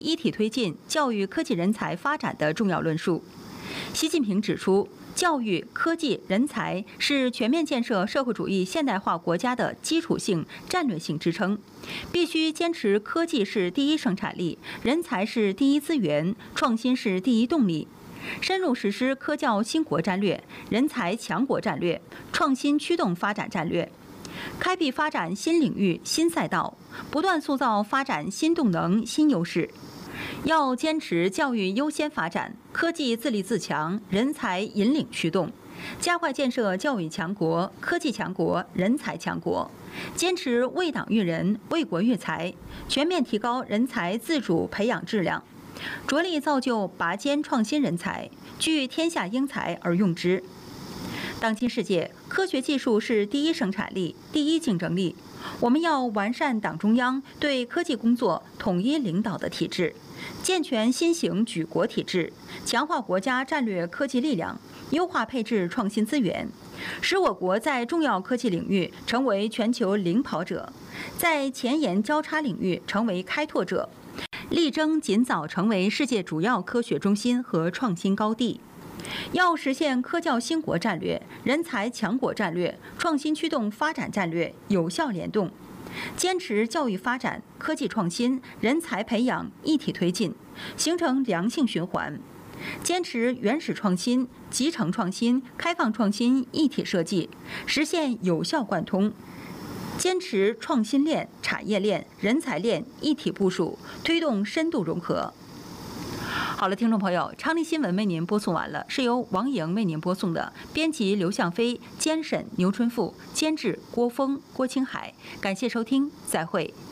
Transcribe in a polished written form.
一体推进教育科技人才发展的重要论述。习近平指出，教育、科技、人才是全面建设社会主义现代化国家的基础性、战略性支撑，必须坚持科技是第一生产力，人才是第一资源，创新是第一动力。深入实施科教兴国战略、人才强国战略、创新驱动发展战略，开辟发展新领域、新赛道，不断塑造发展新动能、新优势。要坚持教育优先发展、科技自立自强、人才引领驱动，加快建设教育强国、科技强国、人才强国，坚持为党育人、为国育才，全面提高人才自主培养质量，着力造就拔尖创新人才，聚天下英才而用之。当今世界，科学技术是第一生产力、第一竞争力。我们要完善党中央对科技工作统一领导的体制，健全新型举国体制，强化国家战略科技力量，优化配置创新资源，使我国在重要科技领域成为全球领跑者，在前沿交叉领域成为开拓者，力争尽早成为世界主要科学中心和创新高地。要实现科教兴国战略、人才强国战略、创新驱动发展战略有效联动，坚持教育发展、科技创新、人才培养一体推进，形成良性循环；坚持原始创新、集成创新、开放创新一体设计，实现有效贯通；坚持创新链、产业链、人才链一体部署，推动深度融合。好了，听众朋友，昌黎新闻为您播送完了，是由王莹为您播送的，编辑刘向飞，监审牛春富，监制郭峰、郭青海。感谢收听，再会。